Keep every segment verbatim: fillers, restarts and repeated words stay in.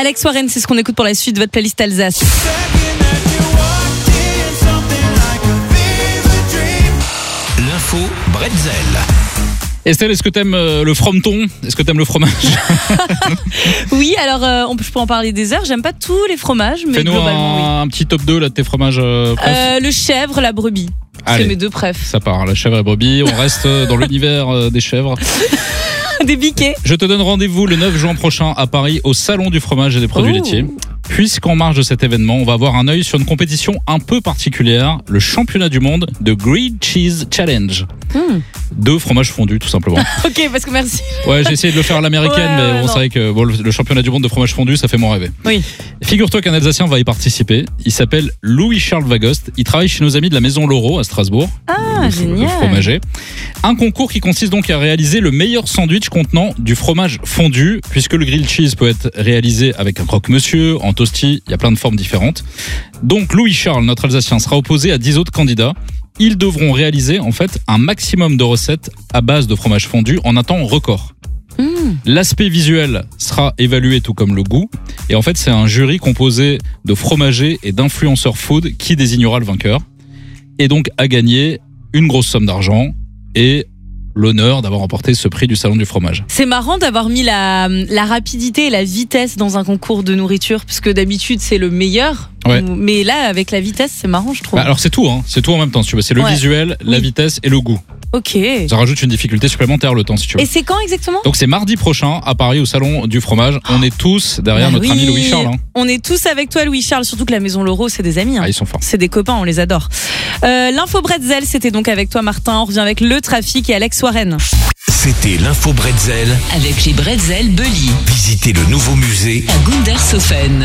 Alex Warren, c'est ce qu'on écoute pour la suite de votre playlist Alsace. L'info Bretzel. Estelle, est-ce que t'aimes euh, le frometon ? Est-ce que t'aimes le fromage ? Oui, alors euh, on peut, je peux en parler des heures. J'aime pas tous les fromages, mais Fais-nous globalement, un, oui. un petit top deux là, de tes fromages euh, préf. Euh, le chèvre, la brebis. Allez. C'est mes deux préfs. Ça part, la chèvre et brebis. On reste dans l'univers euh, des chèvres. Des biquets. Je te donne rendez-vous le neuf juin prochain à Paris au Salon du fromage et des produits Ouh. laitiers. Puisqu'en marge de cet événement, on va avoir un œil sur une compétition un peu particulière, le championnat du monde de Grilled Cheese Challenge. Hmm. Deux fromages fondus, tout simplement. Ok, parce que merci. Ouais, j'ai essayé de le faire à l'américaine, Ouais, ouais, mais on non. savait que bon, le, le championnat du monde de fromage fondu, ça fait mon rêver. Oui. Figure-toi qu'un Alsacien va y participer. Il s'appelle Louis-Charles Vagost. Il travaille chez nos amis de la Maison Laureau à Strasbourg. Ah, le, génial. Le fromager. Un concours qui consiste donc à réaliser le meilleur sandwich contenant du fromage fondu, puisque le grilled cheese peut être réalisé avec un croque-monsieur, en toasty, il y a plein de formes différentes. Donc Louis-Charles, notre Alsacien, sera opposé à dix autres candidats. Ils devront réaliser en fait un maximum de recettes à base de fromage fondu en un temps record. Mmh. L'aspect visuel sera évalué tout comme le goût. Et en fait, c'est un jury composé de fromagers et d'influenceurs food qui désignera le vainqueur. Et donc à gagner une grosse somme d'argent et l'honneur d'avoir remporté ce prix du Salon du fromage. C'est marrant d'avoir mis la, la rapidité et la vitesse dans un concours de nourriture, parce que d'habitude c'est le meilleur. Ouais. Mais là, avec la vitesse, c'est marrant, je trouve. Bah alors c'est tout, hein. C'est tout en même temps, si tu veux. C'est le Ouais. visuel, la Oui. vitesse et le goût. Ok. Ça rajoute une difficulté supplémentaire le temps, si tu veux. Et c'est quand exactement ? Donc c'est mardi prochain à Paris au Salon du fromage. On est tous derrière Bah notre oui. ami Louis-Charles. Hein. On est tous avec toi, Louis-Charles, surtout que la Maison Laureau, c'est des amis. Hein. Ah, ils sont forts. C'est des copains, on les adore. Euh, L'info Bretzel, c'était donc avec toi, Martin. On revient avec le trafic et Alex Warren. C'était l'info Bretzel. Avec les Bretzel Belly Visitez le nouveau musée à Gundershofen.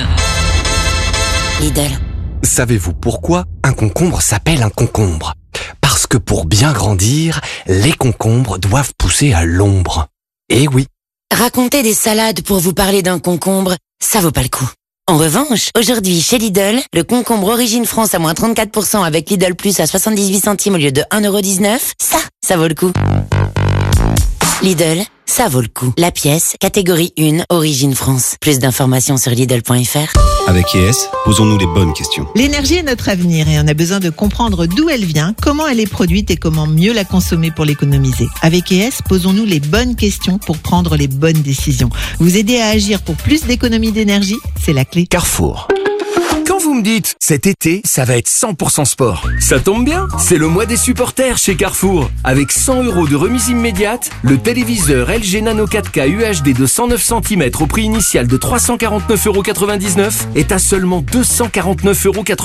Lidl. Savez-vous pourquoi un concombre s'appelle un concombre ? Parce que pour bien grandir, les concombres doivent pousser à l'ombre. Eh oui. Raconter des salades pour vous parler d'un concombre, ça vaut pas le coup. En revanche, aujourd'hui, chez Lidl, le concombre Origine France à moins trente-quatre pour cent avec Lidl Plus à soixante-dix-huit centimes au lieu de un euro dix-neuf, ça, ça vaut le coup. Lidl, ça vaut le coup. La pièce, catégorie un, Origine France. Plus d'informations sur Lidl point F R. Avec I E S, posons-nous les bonnes questions. L'énergie est notre avenir et on a besoin de comprendre d'où elle vient, comment elle est produite et comment mieux la consommer pour l'économiser. Avec I E S, posons-nous les bonnes questions pour prendre les bonnes décisions. Vous aider à agir pour plus d'économie d'énergie, c'est la clé. Carrefour. Quand vous me dites, cet été, ça va être cent pour cent sport, ça tombe bien, c'est le mois des supporters chez Carrefour. Avec cent euros de remise immédiate, le téléviseur L G Nano quatre K U H D de cent neuf centimètres au prix initial de trois cent quarante-neuf euros quatre-vingt-dix-neuf est à seulement deux cent quarante-neuf euros quatre-vingt-dix-neuf.